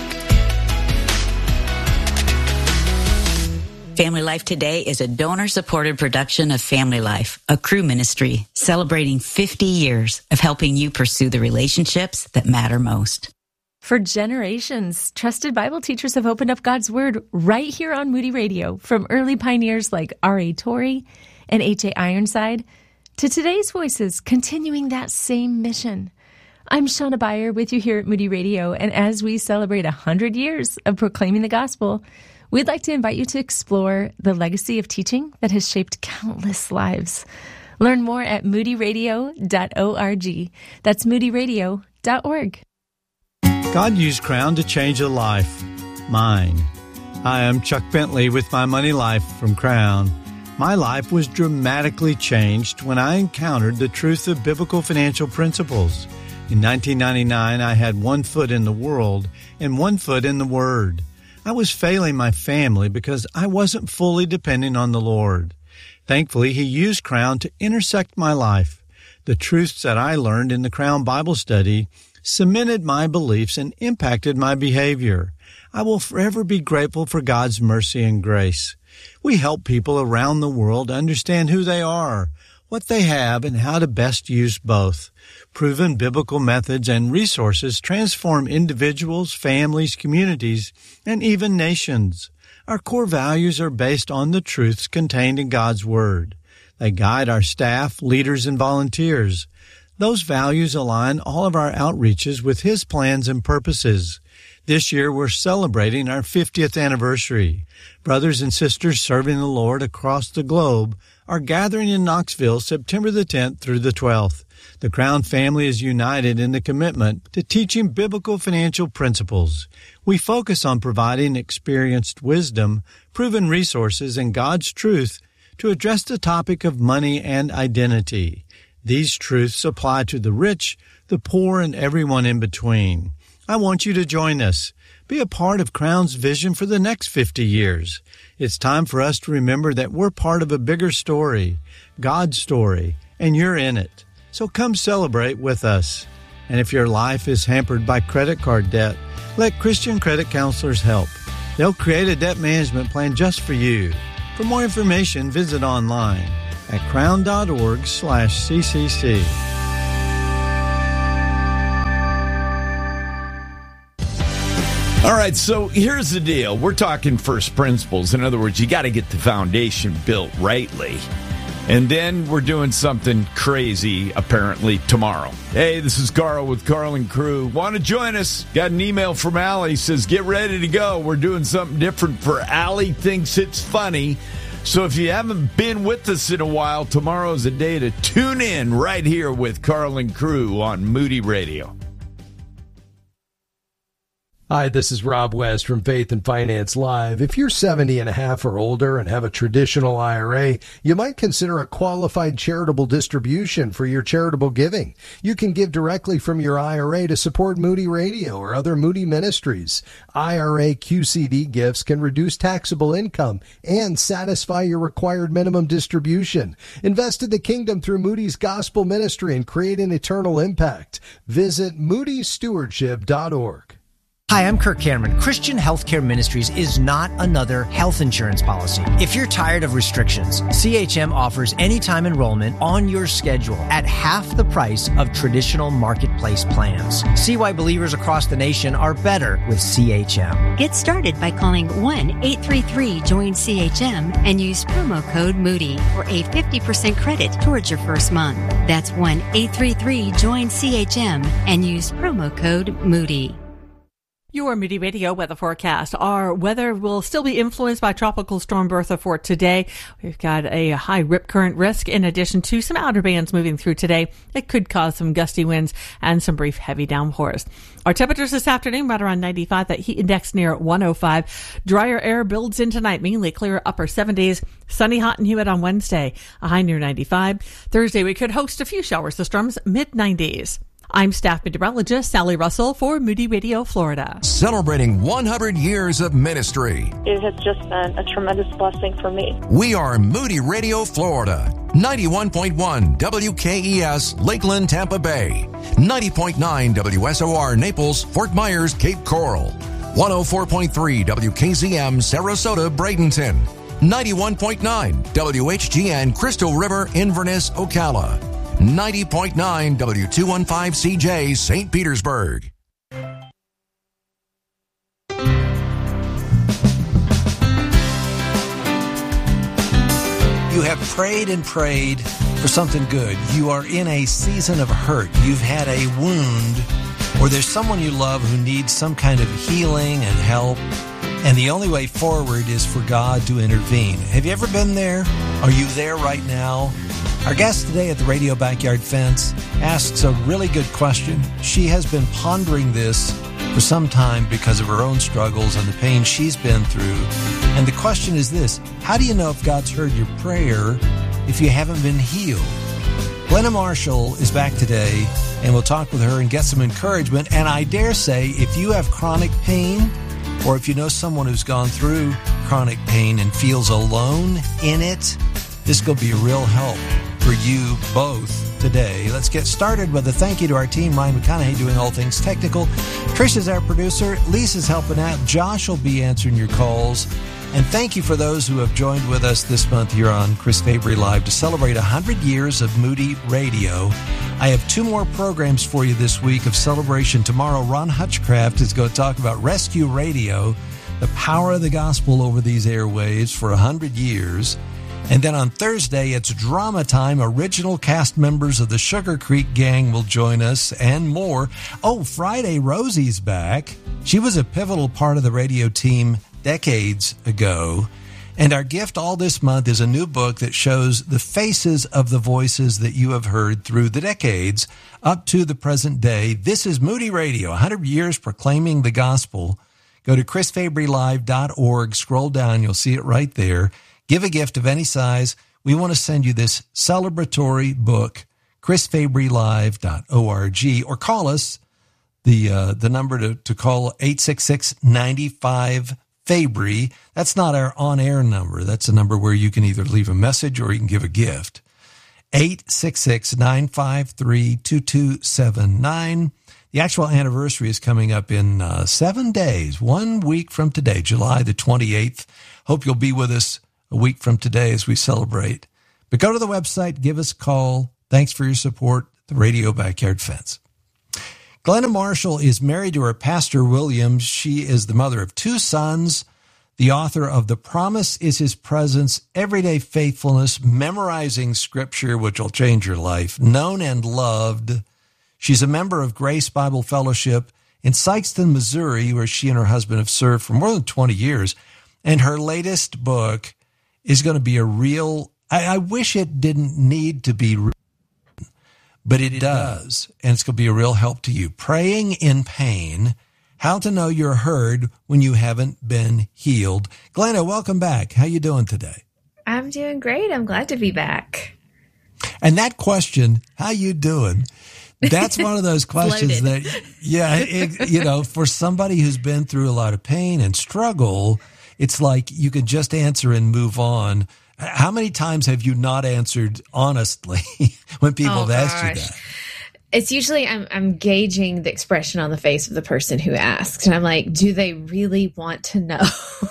Family Life Today is a donor-supported production of Family Life, a crew ministry celebrating 50 years of helping you pursue the relationships that matter most. For generations, trusted Bible teachers have opened up God's Word right here on Moody Radio, from early pioneers like R.A. Torrey and H.A. Ironside to today's voices continuing that same mission. I'm Shauna Beyer with you here at Moody Radio, and as we celebrate 100 years of proclaiming the gospel, we'd like to invite you to explore the legacy of teaching that has shaped countless lives. Learn more at moodyradio.org. That's moodyradio.org. God used Crown to change a life, mine. Hi, I'm Chuck Bentley with My Money Life from Crown. My life was dramatically changed when I encountered the truth of biblical financial principles. In 1999, I had 1 foot in the world and 1 foot in the Word. I was failing my family because I wasn't fully depending on the Lord. Thankfully, He used Crown to intersect my life. The truths that I learned in the Crown Bible study cemented my beliefs and impacted my behavior. I will forever be grateful for God's mercy and grace. We help people around the world understand who they are, what they have, and how to best use both. Proven biblical methods and resources transform individuals, families, communities, and even nations. Our core values are based on the truths contained in God's Word. They guide our staff, leaders, and volunteers. Those values align all of our outreaches with His plans and purposes. This year, we're celebrating our 50th anniversary. Brothers and sisters serving the Lord across the globe are gathering in Knoxville September the 10th through the 12th. The Crown family is united in the commitment to teaching biblical financial principles. We focus on providing experienced wisdom, proven resources, and God's truth to address the topic of money and identity. These truths apply to the rich, the poor, and everyone in between. I want you to join us. Be a part of Crown's vision for the next 50 years. It's time for us to remember that we're part of a bigger story, God's story, and you're in it. So come celebrate with us. And if your life is hampered by credit card debt, let Christian Credit Counselors help. They'll create a debt management plan just for you. For more information, visit online at crown.org/CCC. All right, so here's the deal. We're talking first principles. In other words, you got to get the foundation built rightly. And then we're doing something crazy, apparently, tomorrow. Hey, this is Carl with Carl and Crew. Want to join us? Got an email from Allie. Says, get ready to go. We're doing something different for Allie. Thinks it's funny. So if you haven't been with us in a while, tomorrow's a day to tune in right here with Carl and Crew on Moody Radio. Hi, this is Rob West from Faith and Finance Live. If you're 70 and a half or older and have a traditional IRA, you might consider a qualified charitable distribution for your charitable giving. You can give directly from your IRA to support Moody Radio or other Moody ministries. IRA QCD gifts can reduce taxable income and satisfy your required minimum distribution. Invest in the kingdom through Moody's Gospel Ministry and create an eternal impact. Visit moodystewardship.org. Hi, I'm Kirk Cameron. Christian Healthcare Ministries is not another health insurance policy. If you're tired of restrictions, CHM offers anytime enrollment on your schedule at half the price of traditional marketplace plans. See why believers across the nation are better with CHM. Get started by calling 1-833-JOIN-CHM and use promo code Moody for a 50% credit towards your first month. That's 1-833-JOIN-CHM and use promo code Moody. Your Moody Radio weather forecast. Our weather will still be influenced by Tropical Storm Bertha for today. We've got a high rip current risk in addition to some outer bands moving through today. It could cause some gusty winds and some brief heavy downpours. Our temperatures this afternoon right around 95, that heat index near 105. Drier air builds in tonight, mainly clear upper 70s. Sunny, hot, and humid on Wednesday, a high near 95. Thursday, we could host a few showers to storms, mid-90s. I'm staff meteorologist Sally Russell for Moody Radio, Florida. Celebrating 100 years of ministry. It has just been a tremendous blessing for me. We are Moody Radio, Florida. 91.1 WKES, Lakeland, Tampa Bay. 90.9 WSOR, Naples, Fort Myers, Cape Coral. 104.3 WKZM, Sarasota, Bradenton. 91.9 WHGN, Crystal River, Inverness, Ocala. 90.9 W215CJ, St. Petersburg. You have prayed and prayed for something good. You are in a season of hurt. You've had a wound, or there's someone you love who needs some kind of healing and help. And the only way forward is for God to intervene. Have you ever been there? Are you there right now? Our guest today at the Radio Backyard Fence asks a really good question. She has been pondering this for some time because of her own struggles and the pain she's been through. And the question is this: how do you know if God's heard your prayer if you haven't been healed? Glenna Marshall is back today, and we'll talk with her and get some encouragement. And I dare say, if you have chronic pain, or if you know someone who's gone through chronic pain and feels alone in it, this will be a real help for you both today. Let's get started with a thank you to our team. Ryan McConaughey doing all things technical. Trisha's our producer. Lisa's helping out. Josh will be answering your calls. And thank you for those who have joined with us this month here on Chris Fabry Live to celebrate 100 years of Moody Radio. I have 2 more programs for you this week of celebration. Tomorrow, Ron Hutchcraft is going to talk about Rescue Radio, the power of the gospel over these airwaves for 100 years. And then on Thursday, it's drama time. Original cast members of the Sugar Creek Gang will join us and more. Oh, Friday, Rosie's back. She was a pivotal part of the radio team decades ago. And our gift all this month is a new book that shows the faces of the voices that you have heard through the decades up to the present day. This is Moody Radio, 100 years proclaiming the gospel. Go to chrisfabrylive.org. Scroll down. You'll see it right there. Give a gift of any size. We want to send you this celebratory book, chrisfabrylive.org, or call us The number to call, 866-95-FABRI. That's not our on-air number. That's a number where you can either leave a message or you can give a gift. 866-953-2279. The actual anniversary is coming up in 7 days, 1 week from today, July the 28th. Hope you'll be with us a week from today as we celebrate. But go to the website, give us a call. Thanks for your support, the Radio Backyard Fence. Glenna Marshall is married to her pastor, William. She is the mother of 2 sons, the author of The Promise is His Presence, Everyday Faithfulness, Memorizing Scripture, which will change your life, Known and Loved. She's a member of Grace Bible Fellowship in Sikeston, Missouri, where she and her husband have served for more than 20 years. And her latest book is going to be a real, I wish it didn't need to be written, but it does. And it's going to be a real help to you. Praying in Pain, How to Know You're Heard When You Haven't Been Healed. Glenna, welcome back. How you doing today? I'm doing great. I'm glad to be back. And that question, how you doing? That's one of those questions that, for somebody who's been through a lot of pain and struggle, it's like you can just answer and move on. How many times have you not answered honestly when people have asked you that? It's usually I'm gauging the expression on the face of the person who asks. And I'm like, do they really want to know?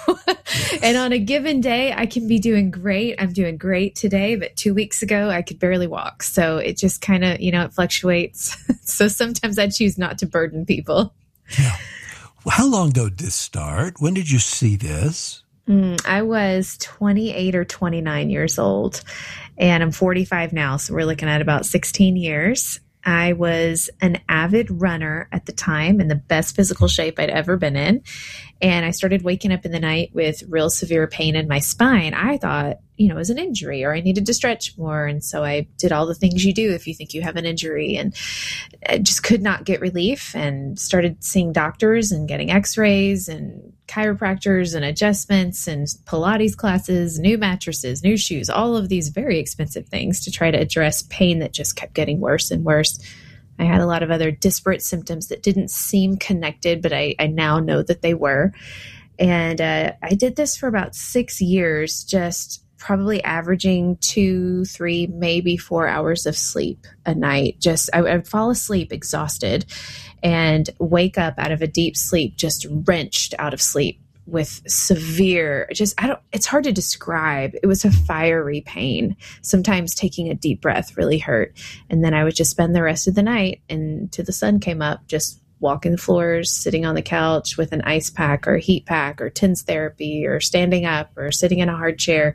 And on a given day, I can be doing great. I'm doing great today, but 2 weeks ago, I could barely walk. So it just kind of, it fluctuates. So sometimes I choose not to burden people. Yeah. Well, how long ago did this start? When did you see this? I was 28 or 29 years old, and I'm 45 now. So we're looking at about 16 years. I was an avid runner at the time, in the best physical shape I'd ever been in. And I started waking up in the night with real severe pain in my spine. I thought, it was an injury or I needed to stretch more. And so I did all the things you do if you think you have an injury, and I just could not get relief, and started seeing doctors and getting x-rays and chiropractors and adjustments and Pilates classes, new mattresses, new shoes, all of these very expensive things to try to address pain that just kept getting worse and worse. I had a lot of other disparate symptoms that didn't seem connected, but I now know that they were. And I did this for about 6 years, just probably averaging 2, 3, maybe 4 hours of sleep a night. I would fall asleep exhausted and wake up out of a deep sleep, just wrenched out of sleep with severe, it's hard to describe. It was a fiery pain. Sometimes taking a deep breath really hurt. And then I would just spend the rest of the night until the sun came up, just walking the floors, sitting on the couch with an ice pack or heat pack or TENS therapy, or standing up or sitting in a hard chair.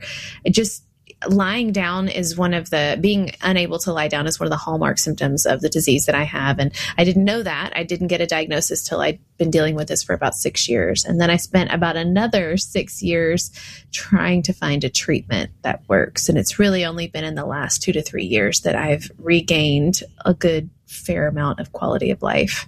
Lying down is being unable to lie down is one of the hallmark symptoms of the disease that I have. And I didn't know that. I didn't get a diagnosis till I'd been dealing with this for about 6 years. And then I spent about another 6 years trying to find a treatment that works. And it's really only been in the last 2 to 3 years that I've regained a good fair amount of quality of life.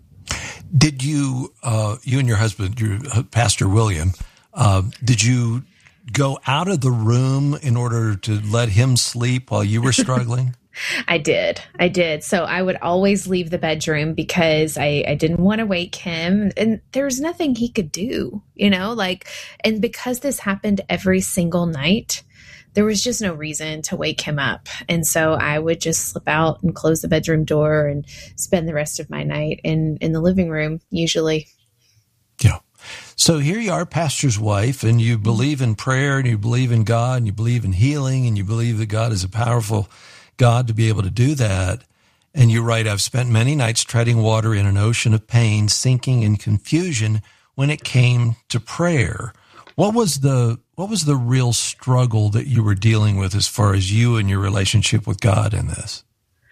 Did you and your husband, your Pastor William, did you go out of the room in order to let him sleep while you were struggling? I did. So I would always leave the bedroom because I didn't want to wake him, and there was nothing he could do, and because this happened every single night, there was just no reason to wake him up. And so I would just slip out and close the bedroom door and spend the rest of my night in the living room, usually. Yeah. So here you are, pastor's wife, and you believe in prayer, and you believe in God, and you believe in healing, and you believe that God is a powerful God to be able to do that. And you write, I've spent many nights treading water in an ocean of pain, sinking in confusion when it came to prayer. What was the real struggle that you were dealing with as far as you and your relationship with God in this?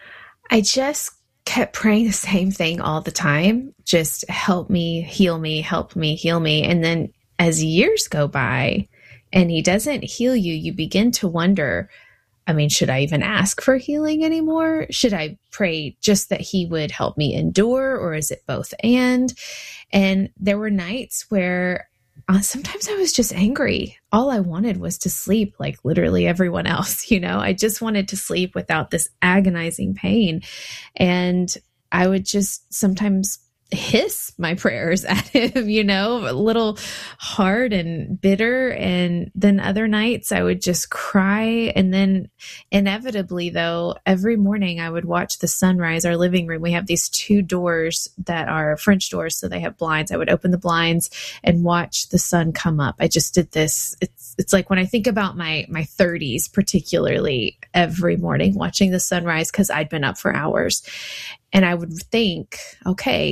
I just kept praying the same thing all the time. Just help me, heal me, help me, heal me. And then as years go by and he doesn't heal you, you begin to wonder, should I even ask for healing anymore? Should I pray just that he would help me endure, or is it both and? And there were nights where sometimes I was just angry. All I wanted was to sleep, like literally everyone else. I just wanted to sleep without this agonizing pain. And I would just sometimes hiss my prayers at him, a little hard and bitter. And then other nights I would just cry. And then inevitably, though, every morning I would watch the sunrise. Our living room, we have these 2 doors that are French doors, so they have blinds. I would open the blinds and watch the sun come up. I just did this. It's like when I think about my 30s, particularly every morning watching the sunrise, because I'd been up for hours. And I would think, okay,